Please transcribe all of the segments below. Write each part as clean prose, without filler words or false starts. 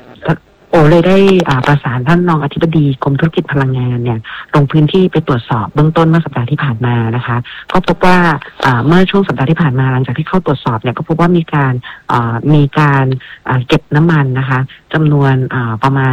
โอเลยได้ประสานท่านรองอธิบดีกรมธุรกิจพลังงานเนี่ยลงพื้นที่ไปตรวจสอบเบื้องต้นเมื่อสัปดาห์ที่ผ่านมานะคะก็พบว่าเมื่อช่วงสัปดาห์ที่ผ่านมาหลังจากที่เข้าตรวจสอบเนี่ยก็พบว่ามีการเก็บน้ำมันนะคะจำนวนประมาณ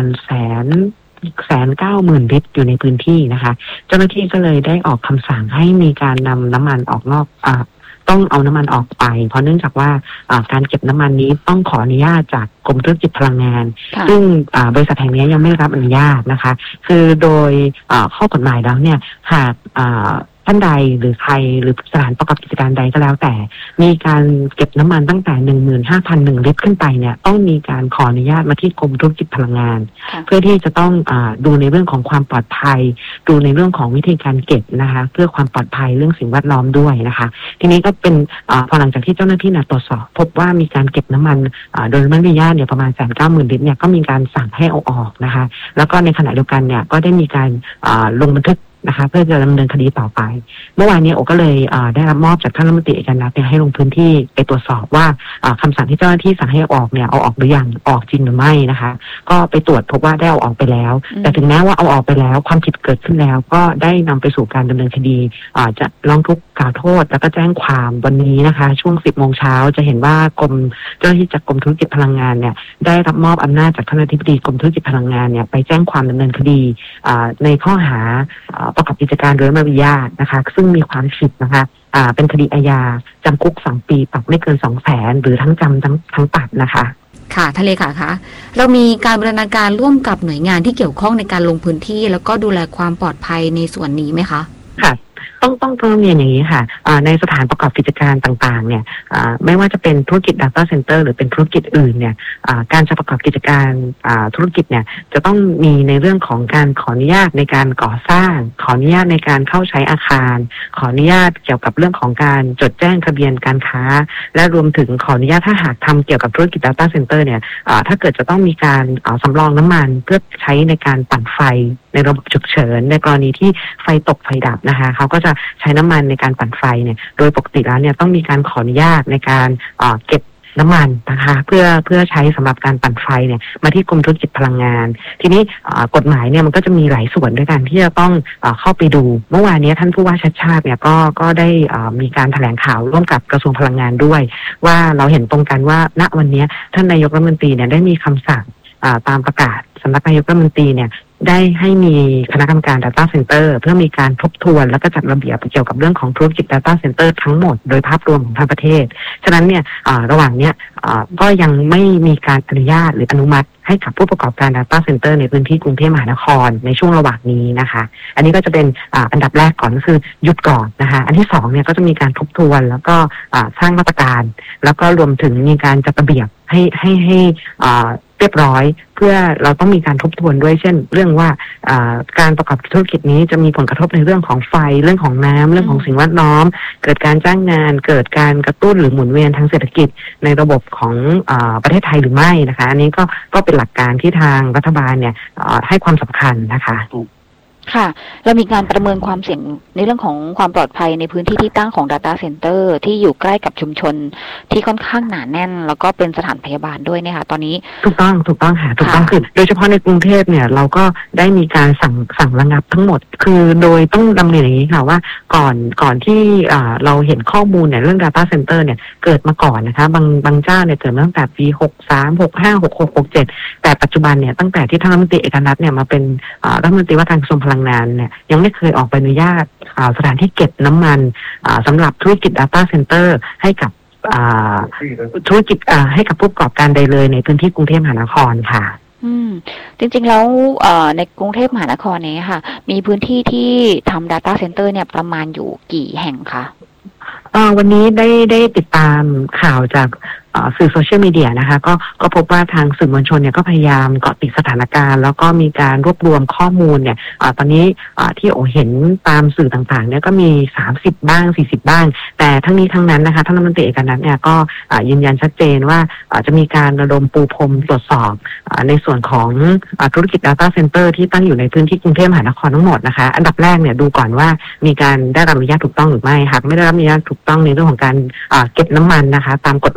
190,000 ลิตรอยู่ในพื้นที่นะคะเจ้าหน้าที่ก็เลยได้ออกคำสั่งให้มีการนำน้ำมันออกนอกต้องเอาน้ำมันออกไปเพราะเนื่องจากว่าการเก็บน้ำมันนี้ต้องขออนุญาตจากกรมธุรกิจพลังงานซึ่งบริษัทแห่งนี้ยังไม่ได้รับอนุญาตนะคะคือโดยข้อกฎหมายแล้วเนี่ยหากท่านใดหรือใครหรือสถานประกอบกิจการใดก็แล้วแต่มีการเก็บน้ำมันตั้งแต่ 15,001 ลิตรขึ้นไปเนี่ยต้องมีการขออนุญาตมาที่กรมธุรกิจพลังงานเพื่อที่จะต้องดูในเรื่องของความปลอดภัยดูในเรื่องของวิธีการเก็บนะคะเพื่อความปลอดภัยเรื่องสิ่งแวดล้อมด้วยนะคะทีนี้ก็เป็นพอหลังจากที่เจ้าหน้าที่ตรวจสอบพบว่ามีการเก็บน้ำมันโดยไม่อนุญาตเนี่ยประมาณ 190,000 ลิตรเนี่ยก็มีการสั่งให้เอาออกนะคะแล้วก็ในขณะเดียวกันเนี่ยก็ได้มีการลงบันทึกนะคะเพื่อจะดำเนินคดีต่อไปเมื่อวานนี้โอก็เลยได้รับมอบจากท่านรัฐมนตรีเอกนัทให้ลงพื้นที่ไปตรวจสอบว่าคำสั่งที่เจ้าหน้าที่สั่งให้เอาออกเนี่ยเอาออกหรือยังออกจริงหรือไม่นะคะก็ไปตรวจพบว่าได้เอาออกไปแล้วแต่ถึงแม้ว่าเอาออกไปแล้วความผิดเกิดขึ้นแล้วก็ได้นำไปสู่การดำเนินคดีจะร้องทุกข์กล่าวโทษแล้วก็แจ้งความวันนี้นะคะช่วง 10 โมงเช้าจะเห็นว่ากรมเจ้าหน้าที่จากกรมธุรกิจพลังงานเนี่ยได้รับมอบอำนาจจากท่านอธิบดีกรมธุรกิจพลังงานเนี่ยไปแจ้งความดำเนินคดีในข้อหาประกอบกิจการโดยไม่อนุญาตนะคะซึ่งมีความผิดนะคะเป็นคดีอาญาจำคุก2 ปีปรับไม่เกิน 200,000 หรือทั้งจำทั้งปรับนะคะค่ะทะเลค่ะคะเรามีการบูรณาการร่วมกับหน่วยงานที่เกี่ยวข้องในการลงพื้นที่แล้วก็ดูแลความปลอดภัยในส่วนนี้ไหมคะค่ะต้องเรียนอย่างนี้ค่ะในสถานประกอบกิจการต่างๆเนี่ยไม่ว่าจะเป็นธุรกิจ Data Center หรือเป็นธุรกิจอื่นเนี่ยการจะประกอบกิจการธุรกิจเนี่ยจะต้องมีในเรื่องของการขออนุญาตในการก่อสร้างขออนุญาตในการเข้าใช้อาคารขออนุญาตเกี่ยวกับเรื่องของการจดแจ้งทะเบียนการค้าและรวมถึงขออนุญาตถ้าหากทำเกี่ยวกับธุรกิจ Data Center เนี่ยถ้าเกิดจะต้องมีการสำรองน้ำมันเพื่อใช้ในการปั่นไฟในระบบฉุกเฉินในกรณีที่ไฟตกไฟดับนะคะเขาก็จะใช้น้ำมันในการปั่นไฟเนี่ยโดยปกติแล้วเนี่ยต้องมีการขออนุญาตในการเก็บน้ำมันนะคะเพื่อใช้สำหรับการปั่นไฟเนี่ยมาที่กรมธุรกิจพลังงานทีนี้กฎหมายเนี่ยมันก็จะมีหลายส่วนด้วยกันที่จะต้องเข้าไปดูเมื่อวานนี้ท่านผู้ว่าชัชชาติเนี่ยก็ได้มีการแถลงข่าวร่วมกับกระทรวงพลังงานด้วยว่าเราเห็นตรงกันว่าณวันนี้ท่านนายกรัฐมนตรีเนี่ยได้มีคำสั่งตามประกาศสำนักนายกรัฐมนตรีเนี่ยได้ให้มีคณะกรรมการ Data Center เพื่อมีการทบทวนแล้วก็จัดระเบียบเกี่ยวกับเรื่องของธุรกิจ Data Center ทั้งหมดโดยภาพรวมของทั้งประเทศฉะนั้นเนี่ยระหว่างเนี้ยก็ยังไม่มีการอนุญาตหรืออนุมัติให้กับผู้ประกอบการ Data Center ในพื้นที่กรุงเทพมหานครในช่วงระหว่างนี้นะคะอันนี้ก็จะเป็นอันดับแรกก่อนก็คือหยุดก่อนนะคะอันที่2เนี่ยก็จะมีการทบทวนแล้วก็สร้างมาตรการแล้วก็รวมถึงมีการจัดระเบียบให้เรียบร้อยเพื่อเราต้องมีการทบทวนด้วยเช่นเรื่องว่าการประกอบธุรกิจนี้จะมีผลกระทบในเรื่องของไฟเรื่องของน้ำเรื่องของสิ่งแวดล้อมเกิดการจ้างงานเกิดการกระตุ้นหรือหมุนเวียนทางเศรษฐกิจในระบบของประเทศไทยหรือไม่นะคะอันนี้ก็เป็นหลักการที่ทางรัฐบาลเนี่ยให้ความสำคัญนะคะค่ะเรามีการประเมินความเสี่ยงในเรื่องของความปลอดภัยในพื้นที่ที่ตั้งของ Data Center ที่อยู่ใกล้กับชุมชนที่ค่อนข้างหนาแน่นแล้วก็เป็นสถานพยาบาลด้วยนะคะตอนนี้ถูกต้องค่ะถูกต้องคือโดยเฉพาะในกรุงเทพเนี่ยเราก็ได้มีการสั่งระงับทั้งหมดคือโดยต้องดำเนินอย่างนี้ค่ะว่าก่อนที่เราเห็นข้อมูลเนี่ยเรื่อง Data Center เนี่ยเกิดมาก่อนนะคะบางเจ้าเนี่ยเกิดมาตั้งแต่ปี63 65 66 67แต่ปัจจุบันเนี่ยตั้งแต่ที่ท่านรัฐมนตรีเอกนัทเนี่ยมาเป็นรัฐมนตรีว่าการกระทรวงพลังงานเนี่ยยังไม่เคยออกใบอนุญาตสถานที่เก็บน้ำมันสำหรับธุรกิจ Data Center ให้กับธุรกิจให้กับผู้ประกอบการใดเลยในพื้นที่กรุงเทพมหานครค่ะจริงๆแล้วในกรุงเทพมหานครนี้ค่ะมีพื้นที่ที่ทำ Data Center เนี่ยประมาณอยู่กี่แห่งคะวันนี้ได้ติดตามข่าวจากสื่อโซเชียลมีเดียนะคะก็พบว่าทางสื่อมวลชนเนี่ยก็พยายามเกาะติดสถานการณ์แล้วก็มีการรวบรวมข้อมูลเนี่ยตอนนี้ที่โอเห็นตามสื่อต่างๆเนี่ยก็มี30บ้าง40บ้างแต่ทั้งนี้ทั้งนั้นนะคะท่านรัฐมนตรีเอกนัทเนี่ยก็ยืนยันชัดเจนว่าจะมีการระดมปูพรมตรวจสอบในส่วนของธุรกิจ Data Center ที่ตั้งอยู่ในพื้นที่กรุงเทพมหานครทั้งหมดนะคะอันดับแรกเนี่ยดูก่อนว่ามีการได้รับอนุญาตถูกต้องหรือไม่หากไม่ได้รับอนุญาตถูกต้องในเรื่องของการเก็บน้ำมันนะคะตามกฎหมายของ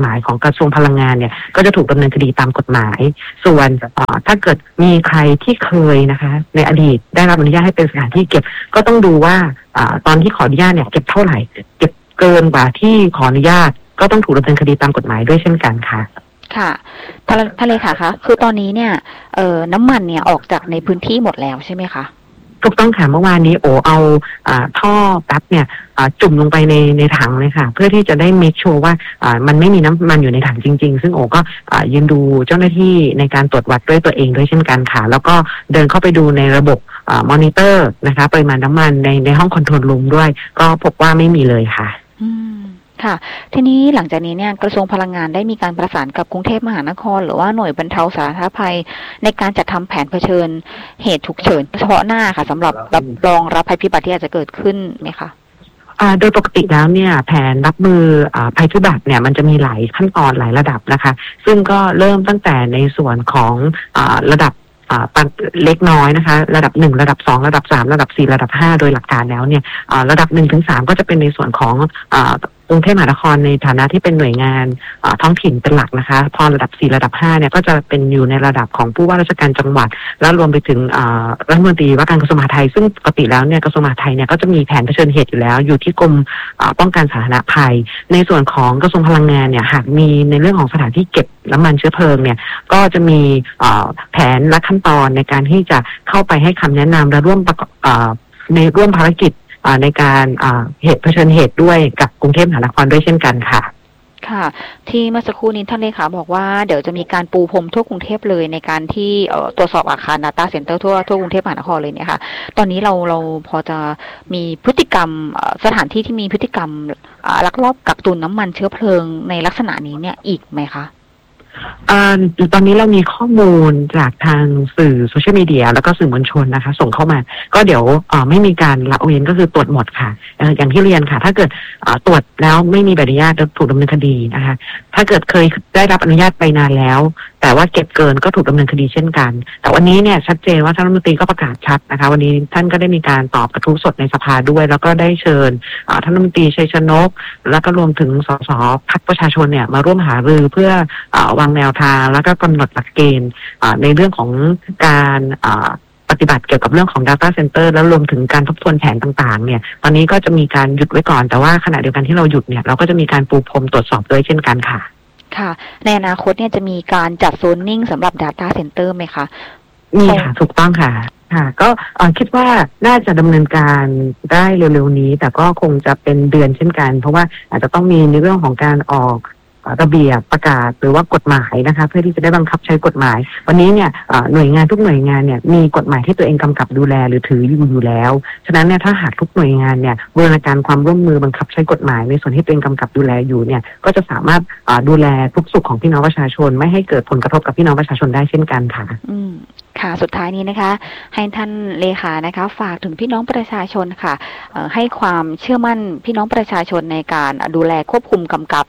ระทรวงพลังงานเนี่ยก็จะถูกดำเนินคดีตามกฎหมายส่วนถ้าเกิดมีใครที่เคยนะคะในอดีตได้รับอนุญาตให้เป็นสถานที่เก็บก็ต้องดูว่าตอนที่ขออนุญาตเนี่ยเก็บเท่าไหร่เก็บเกินกว่าที่ขออนุญาตก็ต้องถูกดำเนินคดีตามกฎหมายด้วยเช่นกันค่ะค่ะท่านเลขาคะคือตอนนี้เนี่ยน้ำมันเนี่ยออกจากในพื้นที่หมดแล้วใช่ไหมคะถูกต้องค่ะเมื่อวานนี้เอาท่อแป๊บเนี่ยจุ่มลงไปในถังเลยค่ะเพื่อที่จะได้เมคชัวร์ว่ามันไม่มีน้ำมันอยู่ในถังจริงๆซึ่งก็ยืนดูเจ้าหน้าที่ในการตรวจวัดด้วยตัวเองด้วยเช่นกันค่ะแล้วก็เดินเข้าไปดูในระบบมอนิเตอร์นะคะปริมาณน้ำมันในห้องคอนโทรลรูมด้วยก็พบว่าไม่มีเลยค่ะค่ะทีนี้หลังจากนี้เนี่ยกระทรวงพลังงานได้มีการประสานกับกรุงเทพมหานครหรือว่าหน่วยบรรเทาสาธารณภัยในการจัดทำแผนเผชิญเหตุฉุกเฉินเฉพาะหน้าค่ะสำหรับรองรับภัยพิบัติที่อาจจะเกิดขึ้นไหมคะโดยปกติแล้วเนี่ยแผนรับมือภัยพิบัติเนี่ยมันจะมีหลายขั้นตอนหลายระดับนะคะซึ่งก็เริ่มตั้งแต่ในส่วนของระดับเล็กน้อยนะคะระดับ1ระดับ2ระดับ3ระดับ4ระดับ5โดยหลักการแล้วเนี่ยระดับ1ถึง3ก็จะเป็นในส่วนของกรุงเทพมหานครในฐานะที่เป็นหน่วยงานท้องถิ่นเป็นหลักนะคะพอระดับ4ระดับ5เนี่ยก็จะเป็นอยู่ในระดับของผู้ว่าราชการจังหวัดแล้วรวมไปถึงรัฐมนตรีว่าการกระทรวงมหาดไทยซึ่งปกติแล้วเนี่ยกระทรวงมหาดไทยเนี่ยก็จะมีแผนเผชิญเหตุอยู่แล้วอยู่ที่กรมป้องกันสาธารณภัยในส่วนของกระทรวงพลังงานเนี่ยหากมีในเรื่องของสถานที่เก็บน้ำมันเชื้อเพลิงเนี่ยก็จะมีแผนและขั้นตอนในการที่จะเข้าไปให้คำแนะนำและร่วมภารกิจในการเหตุเผชิญเหตุด้วยกับกรุงเทพมหานครด้วยเช่นกันค่ะค่ะที่เมื่อสักครู่นี้ท่านเลขาบอกว่าเดี๋ยวจะมีการปูพรมทั่วกรุงเทพเลยในการที่ตรวจสอบอาคาร Data Center ทั่วกรุงเทพมหานครเลยเนี่ยค่ะตอนนี้เราพอจะมีพฤติกรรมสถานที่ที่มีพฤติกรรมลักลอบกักตุนน้ำมันเชื้อเพลิงในลักษณะนี้เนี่ยอีกไหมคะตอนนี้เรามีข้อมูลจากทางสื่อโซเชียลมีเดียแล้วก็สื่อมวลชนนะคะส่งเข้ามาก็เดี๋ยวไม่มีการละเว้นก็คือตรวจหมดค่ะอย่างที่เรียนค่ะถ้าเกิดตรวจแล้วไม่มีใบอนุญาตจะถูกดำเนินคดีนะคะถ้าเกิดเคยได้รับอนุญาตไปนานแล้วแต่ว่าเก็บเกินก็ถูกดำเนินคดีเช่นกันแต่วันนี้เนี่ยชัดเจนว่าท่านรัฐมนตรีก็ประกาศชัดนะคะวันนี้ท่านก็ได้มีการตอบกระทู้สดในสภาด้วยแล้วก็ได้เชิญท่านรัฐมนตรีชัยชนกแล้วก็รวมถึงสสพรรคประชาชนเนี่ยมาร่วมหารือเพื่อวางแนวทางแล้วก็กำหนดหลักเกณฑ์ในเรื่องของการปฏิบัติเกี่ยวกับเรื่องของ Data Center แล้วรวมถึงการทบทวนแผนต่างๆเนี่ยตอนนี้ก็จะมีการหยุดไว้ก่อนแต่ว่าขณะเดียวกันที่เราหยุดเนี่ยเราก็จะมีการปูพรมตรวจสอบด้วยเช่นกันค่ะค่ะในอนาคตเนี่ยจะมีการจัดโซนนิ่งสำหรับ Data Center ไหมคะมีค่ะถูกต้องค่ะก็คิดว่าน่าจะดำเนินการได้เร็วๆนี้แต่ก็คงจะเป็นเดือนเช่นกันเพราะว่าอาจจะต้องมีในเรื่องของการออกระเบียบประกาศหรือว่ากฎหมายนะคะเพื่อที่จะได้บังคับใช้กฎหมายวันนี้เนี่ยหน่วยงานทุกหน่วยงานเนี่ยมีกฎหมายที่ตัวเองกำกับดูแลหรือถืออยู่แล้วฉะนั้นเนี่ยถ้าหากทุกหน่วยงานเนี่ยบูรณาการความร่วมมือบังคับใช้กฎหมายในส่วนที่ตัวเองกำกับดูแลอยู่เนี่ยก็จะสามารถดูแลทุกสุขของพี่น้องประชาชนไม่ให้เกิดผลกระทบกับพี่น้องประชาชนได้เช่นกันค่ะค่ะสุดท้ายนี้นะคะให้ท่านเลขานะคะฝากถึงพี่น้องประชาชนค่ะให้ความเชื่อมั่นพี่น้องประชาชนในการดูแลควบคุมกำกับ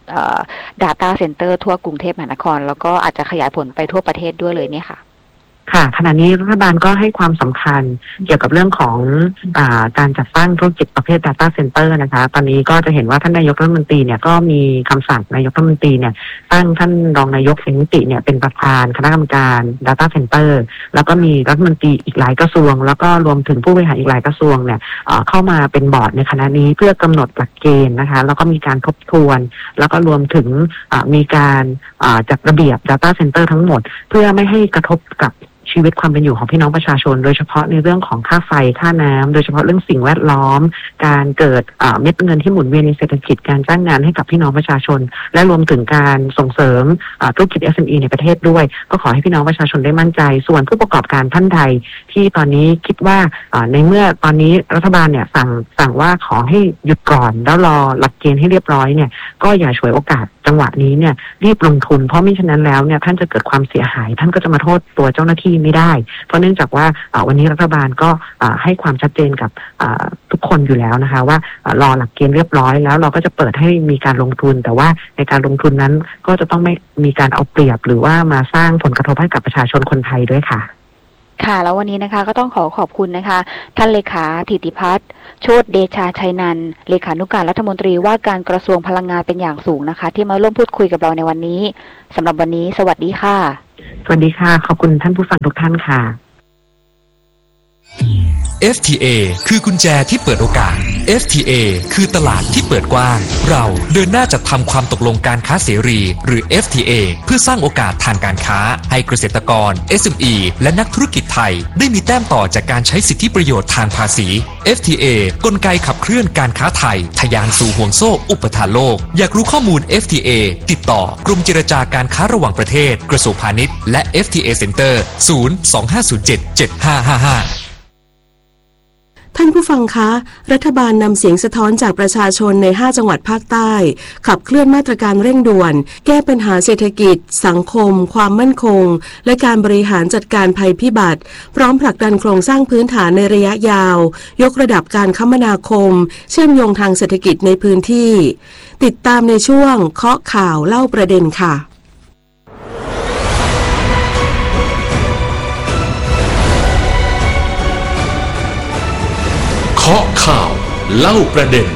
Data Center ทั่วกรุงเทพมหานครแล้วก็อาจจะขยายผลไปทั่วประเทศด้วยเลยเนี่ยค่ะค่ะขณะนี้รัฐบาลก็ให้ความสำคัญเกี่ยวกับเรื่องของการจัดตั้งธุรกิจประเภท Data Center นะคะตอนนี้ก็จะเห็นว่าท่านนายกรัฐมนตรีเนี่ยก็มีคำสั่งนายกรัฐมนตรีเนี่ยตั้งท่านรองนายกเศรษฐกิจเนี่ยเป็นประธานคณะกรรมการ Data Center แล้วก็มีรัฐมนตรีอีกหลายกระทรวงแล้วก็รวมถึงผู้บริหารอีกหลายกระทรวงเนี่ยเข้ามาเป็นบอร์ดในคณะนี้เพื่อกำหนดหลักเกณฑ์นะคะแล้วก็มีการทบทวนแล้วก็รวมถึงมีการจัดระเบียบ Data Center ทั้งหมดเพื่อไม่ให้กระทบกับชีวิตความเป็นอยู่ของพี่น้องประชาชนโดยเฉพาะในเรื่องของค่าไฟค่าน้ำโดยเฉพาะเรื่องสิ่งแวดล้อมการเกิดเม็ดเงินที่หมุนเวียนในเศรษฐกิจการจ้างงานให้กับพี่น้องประชาชนและรวมถึงการส่งเสริมธุรกิจ SME ในประเทศด้วยก็ขอให้พี่น้องประชาชนได้มั่นใจส่วนผู้ประกอบการท่านใดที่ตอนนี้คิดว่าในเมื่อตอนนี้รัฐบาลเนี่ยสั่งว่าขอให้หยุดก่อนแล้วรอหลักเกณฑ์ให้เรียบร้อยเนี่ยก็อย่าฉวยโอกาสจังหวะนี้เนี่ยรีบลงทุนเพราะมิฉะนั้นแล้วเนี่ยท่านจะเกิดความเสียหายท่านก็จะมาโทษตัวเจ้าหน้าที่ไม่ได้เพราะเนื่องจากว่าวันนี้รัฐบาลก็ให้ความชัดเจนกับทุกคนอยู่แล้วนะคะว่ารอหลักเกณฑ์เรียบร้อยแล้วเราก็จะเปิดให้มีการลงทุนแต่ว่าในการลงทุนนั้นก็จะต้องไม่มีการเอาเปรียบหรือว่ามาสร้างผลกระทบให้กับประชาชนคนไทยด้วยค่ะค่ะแล้ววันนี้นะคะก็ต้องขอบคุณนะคะท่านเลขาถิติพัฒน์โชติเดชาชัยนันท์เลขานุการรัฐมนตรีว่าการกระทรวงพลังงานเป็นอย่างสูงนะคะที่มาร่วมพูดคุยกับเราในวันนี้สำหรับวันนี้สวัสดีค่ะสวัสดีค่ะขอบคุณท่านผู้ฟังทุกท่านค่ะ FTA คือกุญแจที่เปิดโอกาส FTA คือตลาดที่เปิดกว้างเราเดินหน้าจัดทำความตกลงการค้าเสรีหรือ FTA เพื่อสร้างโอกาสทางการค้าให้เกษตรกร SME และนักธุรกิจไทยได้มีแต้มต่อจากการใช้สิทธิประโยชน์ทางภาษี FTA กลไกขับเคลื่อนการค้าไทยทะยานสู่ห่วงโซ่อุปทานโลกอยากรู้ข้อมูล FTA ติดต่อกรมเจรจาการค้าระหว่างประเทศกระทรวงพาณิชย์และ FTA Center 025077555 ท่านผู้ฟังคะรัฐบาลนำเสียงสะท้อนจากประชาชนใน5จังหวัดภาคใต้ขับเคลื่อนมาตรการเร่งด่วนแก้ปัญหาเศรษฐกิจสังคมความมั่นคงและการบริหารจัดการภัยพิบัติพร้อมผลักดันโครงสร้างพื้นฐานในระยะยาวยกระดับการคมนาคมเชื่อมโยงทางเศรษฐกิจในพื้นที่ติดตามในช่วงเคาะข่าวเล่าประเด็นค่ะเคาะข่าวเล่าประเด็น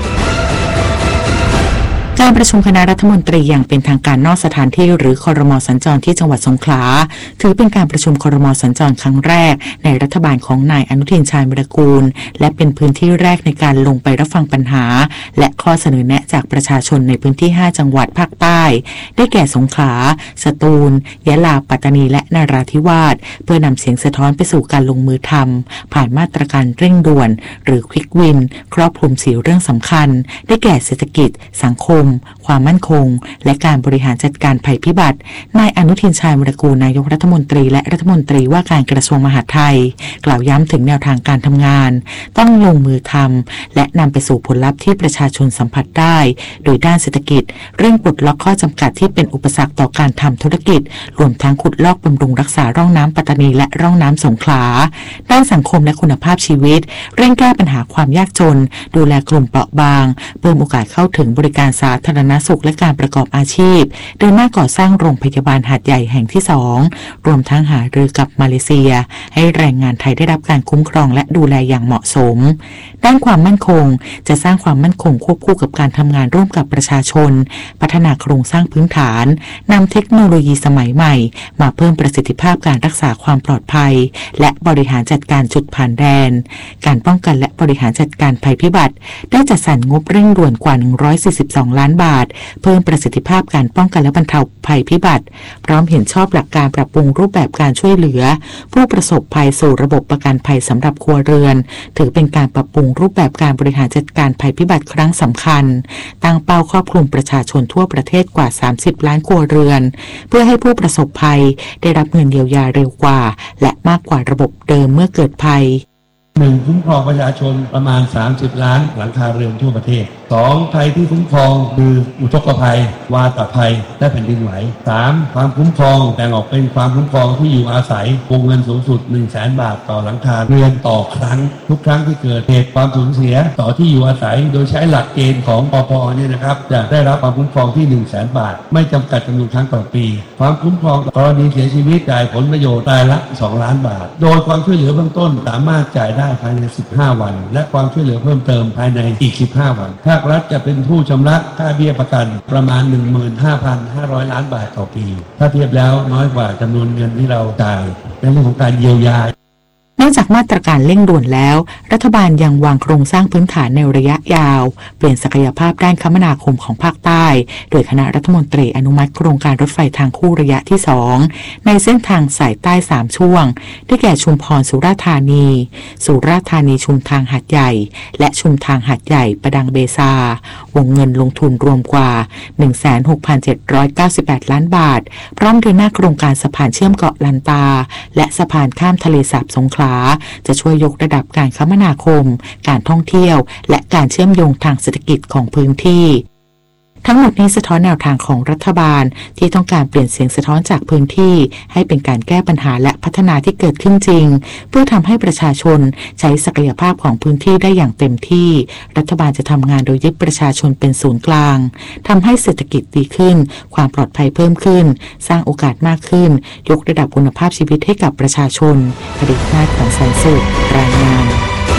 การประชุมคณะรัฐมนตรีอย่างเป็นทางการนอกสถานที่หรือครม.สัญจรที่จังหวัดสงขลาถือเป็นการประชุมครม.สัญจรครั้งแรกในรัฐบาลของนายอนุทินชาญวิรากูลและเป็นพื้นที่แรกในการลงไปรับฟังปัญหาและข้อเสนอแนะจากประชาชนในพื้นที่5จังหวัดภาคใต้ได้แก่สงขลาสตูลยะลาปัตตานีและนราธิวาสเพื่อนำเสียงสะท้อนไปสู่การลงมือทำผ่านมาตรการเร่งด่วนหรือควิกวินครอบคลุม4เรื่องสำคัญได้แก่เศรษฐกิจสังคมความมั่นคงและการบริหารจัดการภัยพิบัตินายอนุทินชาญวิรากูลนายกรัฐมนตรีและรัฐมนตรีว่าการกระทรวงมหาดไทยกล่าวย้ำถึงแนวทางการทำงานต้องลงมือทำและนำไปสู่ผลลัพธ์ที่ประชาชนสัมผัสได้โดยด้านเศรษฐกิจเร่งปลดล็อกข้อจำกัดที่เป็นอุปสรรคต่อการทำธุรกิจรวมทั้งขุดลอกบำรุงรักษาร่องน้ำปัตตานีและร่องน้ำสงขลาด้านสังคมและคุณภาพชีวิตเร่งแก้ปัญหาความยากจนดูแลกลุ่มเปราะบางเพิ่มโอกาสเข้าถึงบริการสาธารณสุขและการประกอบอาชีพเดินหน้าก่อสร้างโรงพยาบาลหาดใหญ่แห่งที่2รวมทั้งหารือกับมาเลเซียให้แรงงานไทยได้รับการคุ้มครองและดูแลอย่างเหมาะสมด้านความมั่นคงจะสร้างความมั่นคงควบคู่กับการทำงานร่วมกับประชาชนพัฒนาโครงสร้างพื้นฐานนำเทคโนโลยีสมัยใหม่มาเพิ่มประสิทธิภาพการรักษาความปลอดภัยและบริหารจัดการจุดผ่านแดนการป้องกันและบริหารจัดการภัยพิบัติได้จัดสรรงบเร่งด่วนกว่า142ล้านบาทเพิ่มประสิทธิภาพการป้องกันและบรรเทาภัยพิบัติพร้อมเห็นชอบหลักการปรับปรุงรูปแบบการช่วยเหลือผู้ประสบภัยสู่ระบบประกันภัยสำหรับครัวเรือนถือเป็นการปรับปรุงรูปแบบการบริหารจัดการภัยพิบัติครั้งสำคัญตั้งเป้าครอบคลุมประชาชนทั่วประเทศกว่า30ล้านครัวเรือนเพื่อให้ผู้ประสบภัยได้รับเงินเยียวยาเร็วกว่าและมากกว่าระบบเดิมเมื่อเกิดภัย 1. คุ้มครองประชาชนประมาณ30ล้านหลังคาเรือนทั่วประเทศ 2. ภัยที่คุ้มครองคืออุทกภัยวาตภัยและแผ่นดินไหว 3. ความคุ้มครองแบ่งออกเป็นความคุ้มครองที่อยู่อาศัยวงเงินสูงสุด 100,000 บาทต่อหลังคาเรือนต่อครั้งทุกครั้งที่เกิดเหตุความสูญเสียต่อที่อยู่อาศัยโดยใช้หลักเกณฑ์ของปป.เนี่ยนะครับจะได้รับความคุ้มครองที่ 100,000 บาทไม่จำกัดจำนวนครั้งต่อปีความคุ้มครองกรณีเสียชีวิตจ่ายผลประโยชน์รายละ2ล้านบาทโดยความช่วยเหลือเบื้องต้นสามารถจ่ายได้ภายใน15วันและความช่วยเหลือเพิ่มเติมภายในอีก15วันภาครัฐจะเป็นผู้ชำระค่าเบี้ยประกันประมาณ 15,500 ล้านบาทต่อปีถ้าเทียบแล้วน้อยกว่าจำนวนเงินที่เราจ่ายในเรื่องของการเยียวยานอกจากมาตรการเร่งด่วนแล้วรัฐบาลยังวางโครงสร้างพื้นฐานในระยะยาวเปลี่ยนศักยภาพด้านคมนาคมของภาคใต้โดยคณะรัฐมนตรีอนุมัติโครงการรถไฟทางคู่ระยะที่2ในเส้นทางสายใต้3ช่วงได้แก่ชุมพรสุราษฎร์ธานีสุราษฎร์ธานีชุมทางหาดใหญ่และชุมทางหาดใหญ่ประดังเบซาวงเงินลงทุนรวมกว่า 16,798 ล้านบาทพร้อมเดินหน้าโครงการสะพานเชื่อมเกาะลันตาและสะพานข้ามทะเลสาบสงขลาจะช่วยยกระดับการคมนาคมการท่องเที่ยวและการเชื่อมโยงทางเศรษฐกิจของพื้นที่ทั้งหมดนี้สะท้อนแนวทางของรัฐบาลที่ต้องการเปลี่ยนเสียงสะท้อนจากพื้นที่ให้เป็นการแก้ปัญหาและพัฒนาที่เกิดขึ้นจริงเพื่อทำให้ประชาชนใช้ศักยภาพของพื้นที่ได้อย่างเต็มที่รัฐบาลจะทำงานโดยยึดประชาชนเป็นศูนย์กลางทำให้เศรษฐกิจดีขึ้นความปลอดภัยเพิ่มขึ้นสร้างโอกาสมากขึ้นยกระดับคุณภาพชีวิตให้กับประชาชนคดีนาฏของแสนสุขรายงาน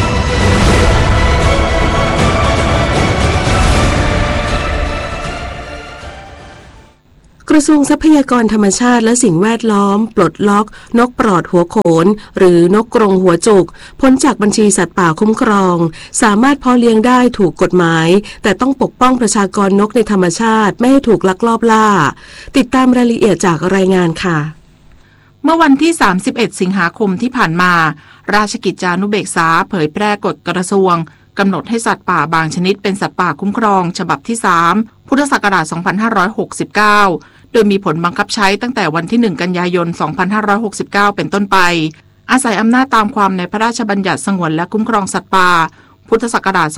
กระทรวงทรัพยากรธรรมชาติและสิ่งแวดล้อมปลดล็อกนกปลอดหัวโขนหรือนกกรงหัวจุกพ้นจากบัญชีสัตว์ป่าคุ้มครองสามารถเพาะเลี้ยงได้ถูกกฎหมายแต่ต้องปกป้องประชากรนกในธรรมชาติไม่ให้ถูกลักลอบล่าติดตามรายละเอียดจากรายงานค่ะเมื่อวันที่31สิงหาคมที่ผ่านมาราชกิจจานุเบกษาเผยแพร่กฎกระทรวงกำหนดให้สัตว์ป่าบางชนิดเป็นสัตว์ป่าคุ้มครองฉบับที่3พุทธศักราช2569โดยมีผลบังคับใช้ตั้งแต่วันที่1กันยายน2569เป็นต้นไปอาศัยอำนาจตามความในพระราชบัญญัติสงวนและคุ้มครองสัตว์ป่าพุทธศักราช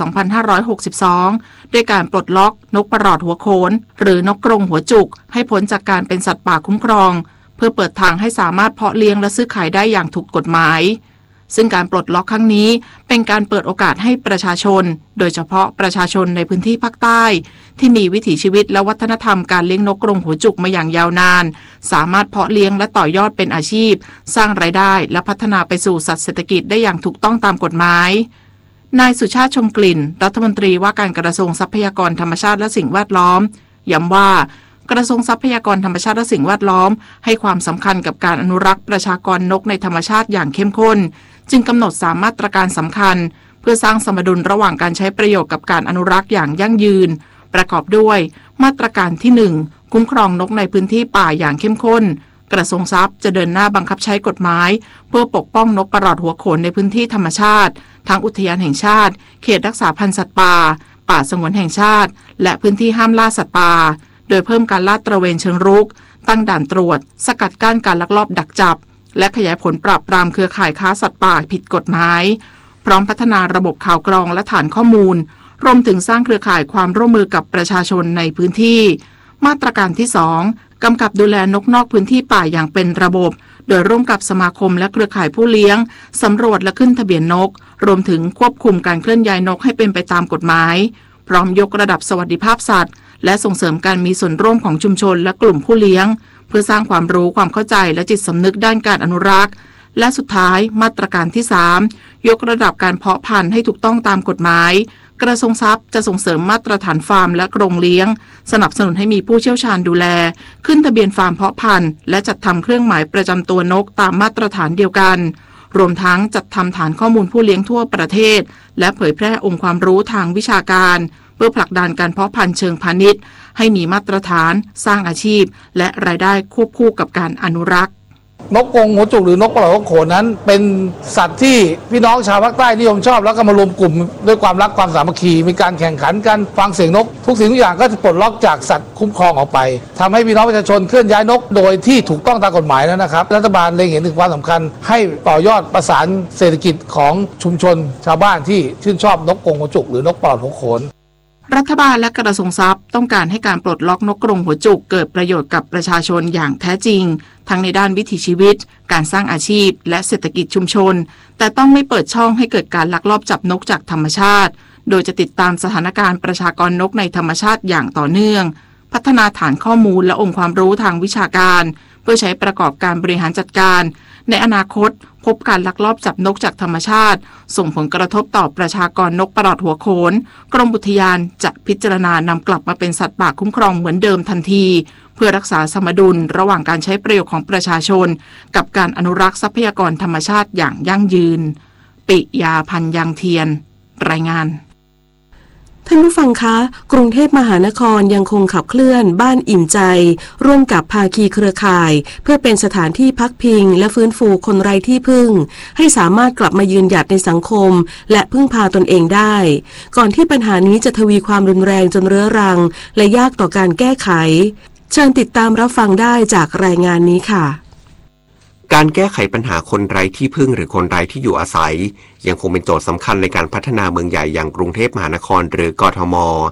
2562ด้วยการปลดล็อกนกปลอดหัวโขนหรือนกกรงหัวจุกให้พ้นจากการเป็นสัตว์ป่าคุ้มครองเพื่อเปิดทางให้สามารถเพาะเลี้ยงและซื้อขายได้อย่างถูกกฎหมายซึ่งการปลดล็อกครั้งนี้เป็นการเปิดโอกาสให้ประชาชนโดยเฉพาะประชาชนในพื้นที่ภาคใต้ที่มีวิถีชีวิตและวัฒนธรรมการเลี้ยงนกกรงหัวจุกมาอย่างยาวนานสามารถเพาะเลี้ยงและต่อยอดเป็นอาชีพสร้างรายได้และพัฒนาไปสู่สัตว์เศรษฐกิจได้อย่างถูกต้องตามกฎหมายนายสุชาติชมกลิ่นรัฐมนตรีว่าการกระทรวงทรัพยากรธรรมชาติและสิ่งแวดล้อมย้ำว่ากระทรวงทรัพยากรธรรมชาติและสิ่งแวดล้อมให้ความสำคัญกับการอนุรักษ์ประชากรนกในธรรมชาติอย่างเข้มข้นจึงกำหนด3มาตรการสำคัญเพื่อสร้างสมดุลระหว่างการใช้ประโยชน์กับการอนุรักษ์อย่างยั่งยืนประกอบด้วยมาตรการที่1คุ้มครองนกในพื้นที่ป่าอย่างเข้มข้นกระทรวงทรัพย์จะเดินหน้าบังคับใช้กฎหมายเพื่อปกป้องนกปลอดหัวโขนในพื้นที่ธรรมชาติทั้งอุทยานแห่งชาติเขตรักษาพันธุ์สัตว์ป่าป่าสงวนแห่งชาติและพื้นที่ห้ามล่าสัตว์ป่าโดยเพิ่มการลาดตระเวนเชิงรุกตั้งด่านตรวจสกัดกั้นการลักลอบดักจับและขยายผลปราบปรามเครือข่ายค้าสัตว์ป่าผิดกฎหมายพร้อมพัฒนาระบบข่าวกรองและฐานข้อมูลรวมถึงสร้างเครือข่ายความร่วมมือกับประชาชนในพื้นที่มาตรการที่2กำกับดูแลนกนอกพื้นที่ป่าอย่างเป็นระบบโดยร่วมกับสมาคมและเครือข่ายผู้เลี้ยงสำรวจและขึ้นทะเบียนนกรวมถึงควบคุมการเคลื่อนย้ายนกให้เป็นไปตามกฎหมายพร้อมยกระดับสวัสดิภาพสัตว์และส่งเสริมการมีส่วนร่วมของชุมชนและกลุ่มผู้เลี้ยงเพื่อสร้างความรู้ความเข้าใจและจิตสำนึกด้านการอนุรักษ์และสุดท้ายมาตรการที่3ยกระดับการเพาะพันธุ์ให้ถูกต้องตามกฎหมายกระทรวงทรัพย์จะส่งเสริมมาตรฐานฟาร์มและกรงเลี้ยงสนับสนุนให้มีผู้เชี่ยวชาญดูแลขึ้นทะเบียนฟาร์มเพาะพันธุ์และจัดทำเครื่องหมายประจำตัวนกตามมาตรฐานเดียวกันรวมทั้งจัดทำฐานข้อมูลผู้เลี้ยงทั่วประเทศและเผยแพร่องค์ความรู้ทางวิชาการเพื่อผลักดันการเพาะพันธุ์เชิงพาณิชย์ให้มีมาตรฐานสร้างอาชีพและรายได้ควบคู่กับการอนุรักษ์นกกรงหัวจุกหรือนกปลอดหัวโขนนั้นเป็นสัตว์ที่พี่น้องชาวภาคใต้นิยมชอบแล้วก็มารวมกลุ่มด้วยความรักความสามัคคีมีการแข่งขันกันฟังเสียงนกทุกสิ่งทุกอย่างก็จะปลดล็อกจากสัตว์คุ้มครองออกไปทำให้พี่น้องประชาชนเคลื่อนย้ายนกโดยที่ถูกต้องตามกฎหมายแล้วนะครับรัฐบาลเล็งเห็นถึงความสำคัญให้ต่อยอดประสานเศรษฐกิจของชุมชนชาวบ้านที่ชื่นชอบนกกรงหัวจุกหรือนกปลอดหัวโขนรัฐบาลและกระทรวงทรัพย์ต้องการให้การปลดล็อกนกกรงหัวจุกเกิดประโยชน์กับประชาชนอย่างแท้จริงทั้งในด้านวิถีชีวิตการสร้างอาชีพและเศรษฐกิจชุมชนแต่ต้องไม่เปิดช่องให้เกิดการลักลอบจับนกจากธรรมชาติโดยจะติดตามสถานการณ์ประชากรนกในธรรมชาติอย่างต่อเนื่องพัฒนาฐานข้อมูลและองค์ความรู้ทางวิชาการเพื่อใช้ประกอบการบริหารจัดการในอนาคตพบการลักลอบจับนกจากธรรมชาติส่งผลกระทบต่อประชากรนกปลอดหัวโขนกรมอุทยานจะพิจารณานำกลับมาเป็นสัตว์ป่าคุ้มครองเหมือนเดิมทันทีเพื่อรักษาสมดุลระหว่างการใช้ประโยชน์ของประชาชนกับการอนุรักษ์ทรัพยากรธรรมชาติอย่างยั่งยืนปิยาพันธ์ยังเทียนรายงานท่านผู้ฟังคะกรุงเทพมหานครยังคงขับเคลื่อนบ้านอิ่มใจร่วมกับภาคีเครือข่ายเพื่อเป็นสถานที่พักพิงและฟื้นฟูคนไร้ที่พึ่งให้สามารถกลับมายืนหยัดในสังคมและพึ่งพาตนเองได้ก่อนที่ปัญหานี้จะทวีความรุนแรงจนเรื้อรังและยากต่อการแก้ไขเชิญติดตามรับฟังได้จากรายงานนี้ค่ะการแก้ไขปัญหาคนไร้ที่พึ่งหรือคนไร้ที่อยู่อาศัยยังคงเป็นโจทย์สำคัญในการพัฒนาเมืองใหญ่อย่างกรุงเทพมหานครหรือกทม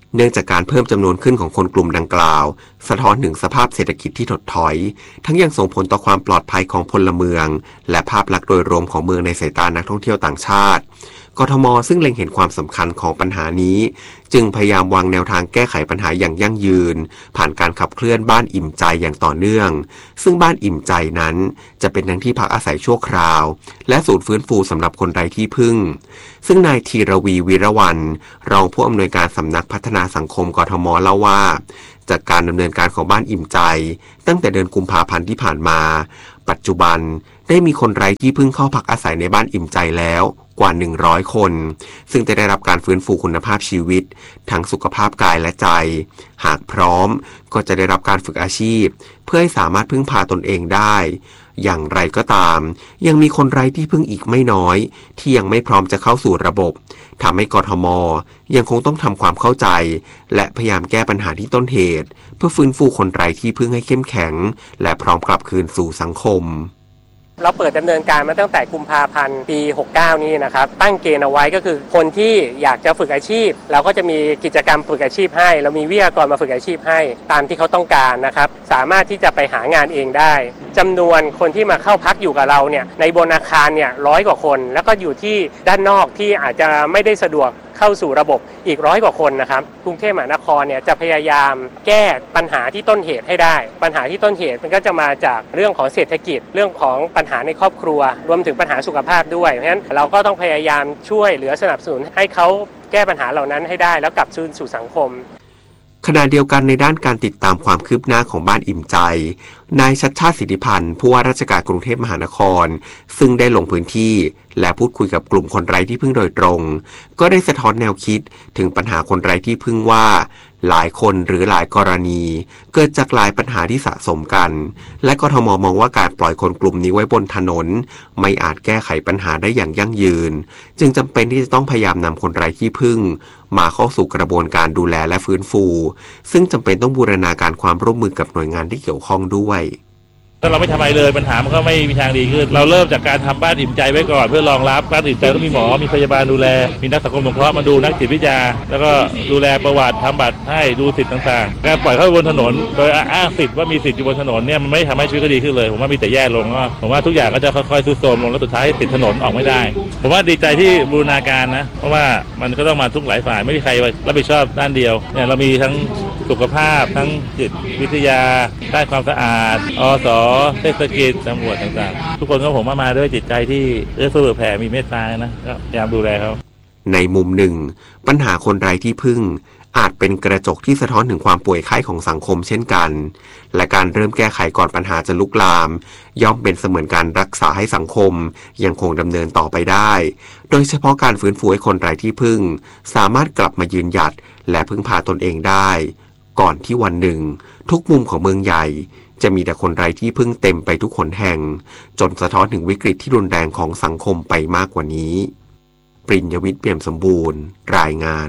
เนื่องจากการเพิ่มจำนวนขึ้นของคนกลุ่มดังกล่าวสะท้อนถึงสภาพเศรษฐกิจที่ถดถอยทั้งยังส่งผลต่อความปลอดภัยของพลเมืองและภาพลักษณ์โดยรวมของเมืองในสายตานักท่องเที่ยวต่างชาติกทม.ซึ่งเล็งเห็นความสำคัญของปัญหานี้จึงพยายามวางแนวทางแก้ไขปัญหาอย่างยั่งยืนผ่านการขับเคลื่อนบ้านอิ่มใจอย่างต่อเนื่องซึ่งบ้านอิ่มใจนั้นจะเป็นทั้งที่พักอาศัยชั่วคราวและศูนย์ฟื้นฟูสำหรับคนไร้ที่พึ่งซึ่งนายธีรวีวีรวรรณรองผู้อำนวยการสำนักพัฒนาสังคมกทม.เล่าว่าจากการดำเนินการของบ้านอิ่มใจตั้งแต่เดือนกุมภาพันธ์ที่ผ่านมาปัจจุบันได้มีคนไร้ที่พึ่งเข้าพักอาศัยในบ้านอิ่มใจแล้วกว่า100คนซึ่งจะได้รับการฟื้นฟูคุณภาพชีวิตทั้งสุขภาพกายและใจหากพร้อมก็จะได้รับการฝึกอาชีพเพื่อให้สามารถพึ่งพาตนเองได้อย่างไรก็ตามยังมีคนไร้ที่พึ่งอีกไม่น้อยที่ยังไม่พร้อมจะเข้าสู่ระบบทำให้กทม.ยังคงต้องทำความเข้าใจและพยายามแก้ปัญหาที่ต้นเหตุเพื่อฟื้นฟูคนไร้ที่พึ่งให้เข้มแข็งและพร้อมกลับคืนสู่สังคมเราเปิดดำเนินการมาตั้งแต่กุมภาพันธ์ปี69นี้นะครับตั้งเกณฑ์เอาไว้ก็คือคนที่อยากจะฝึกอาชีพเราก็จะมีกิจกรรมฝึกอาชีพให้เรามีวิทยากรมาฝึกอาชีพให้ตามที่เขาต้องการนะครับสามารถที่จะไปหางานเองได้จำนวนคนที่มาเข้าพักอยู่กับเราเนี่ยในบนอาคารเนี่ย100กว่าคนแล้วก็อยู่ที่ด้านนอกที่อาจจะไม่ได้สะดวกเข้าสู่ระบบอีก100กว่าคนนะครับกรุงเทพมหานครเนี่ยจะพยายามแก้ปัญหาที่ต้นเหตุให้ได้ปัญหาที่ต้นเหตุมันก็จะมาจากเรื่องของเศรษฐกิจเรื่องของปัญหาในครอบครัวรวมถึงปัญหาสุขภาพด้วยเพราะฉะนั้นเราก็ต้องพยายามช่วยเหลือสนับสนุนให้เขาแก้ปัญหาเหล่านั้นให้ได้แล้วกลับคืนสู่สังคมขณะเดียวกันในด้านการติดตามความคืบหน้าของบ้านอิ่มใจนายชัชชาติสิทธิพันธ์ผู้ว่าราชการกรุงเทพมหานครซึ่งได้ลงพื้นที่และพูดคุยกับกลุ่มคนไร้ที่พึ่งโดยตรงก็ได้สะท้อนแนวคิดถึงปัญหาคนไร้ที่พึ่งว่าหลายคนหรือหลายกรณีเกิดจากหลายปัญหาที่สะสมกันและกทม.มองว่าการปล่อยคนกลุ่มนี้ไว้บนถนนไม่อาจแก้ไขปัญหาได้อย่างยั่งยืนจึงจำเป็นที่จะต้องพยายามนำคนไร้ที่พึ่งมาเข้าสู่กระบวนการดูแลและฟื้นฟูซึ่งจำเป็นต้องบูรณาการความร่วมมือกับหน่วยงานที่เกี่ยวข้องด้วยถ้าเราไม่ทำอะไรเลยปัญหามันก็ไม่มีทางดีขึ้นเราเริ่มจากการทำบ้านอิ่มใจไว้ก่อนเพื่อรองรับบ้านอิ่มใจต้องมีหมอมีพยาบาลดูแลมีนักสังคมสงเคราะห์มาดูนักจิตวิทยาแล้วก็ดูแลประวัติทำบัตรให้ดูสิทธิ์ต่างๆการปล่อยเข้าบนถนนโดยอ้างสิทธิ์ว่ามีสิทธิ์อยู่บนถนนเนี่ยมันไม่ทำให้ชีวิตก็ดีขึ้นเลยผมว่ามีแต่แย่ลงผมว่าทุกอย่างก็จะค่อยๆทรุดโทรมลงแล้วสุดท้ายติดถนนออกไม่ได้ผมว่าดีใจที่บูรณาการนะเพราะว่ามันก็ต้องมาทุกหลายฝ่ายไม่มีใครรับผิดชอบด้านเดียวเนี่ยเรามีทั้งสุขภาพทั้งจิตวิทยาด้านความสะอาดอส.เทศกิจตำรวจต่างๆทุกคนก็ผมว่ามาด้วยจิตใจที่เอื้อเฟื้อแผ่มีเมตตานะก็พยายามดูแลเขาในมุมหนึ่งปัญหาคนไร้ที่พึ่งอาจเป็นกระจกที่สะท้อนถึงความป่วยไข้ของสังคมเช่นกันและการเริ่มแก้ไขก่อนปัญหาจะลุกลามย่อมเป็นเสมือนการรักษาให้สังคมยังคงดำเนินต่อไปได้โดยเฉพาะการฟื้นฟูให้คนไร้ที่พึ่งสามารถกลับมายืนหยัดและพึ่งพาตนเองได้ก่อนที่วันหนึ่งทุกมุมของเมืองใหญ่จะมีแต่คนไร้ที่พึ่งเต็มไปทุกหนแห่งจนสะท้อนถึงวิกฤตที่รุนแรงของสังคมไปมากกว่านี้ปริญญวิทย์เปี่ยมสมบูรณ์รายงาน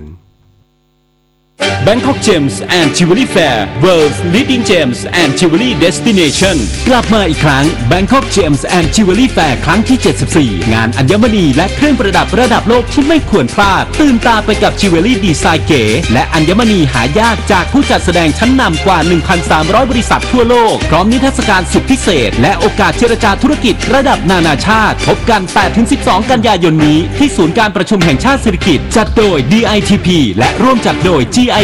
Bangkok Gems and Jewelry Fair World's Leading Gems and Jewelry Destination กลับมาอีกครั้ง Bangkok Gems and Jewelry Fair ครั้งที่ 74งานอัญมณีและเครื่องประดับระดับโลกที่ไม่ควรพลาดตื่นตาไปกับจิวเวลรี่ดีไซน์เก๋และอัญมณีหายากจากผู้จัดแสดงชั้นนำกว่า 1,300 บริษัททั่วโลกพร้อมนิทรรศการสุดพิเศษและโอกาสเจรจาธุรกิจระดับนานาชาติพบกัน 8-12 กันยายนนี้ที่ศูนย์การประชุมแห่งชาติสิริกิติ์จัดโดย DITP และร่วมจัดโดย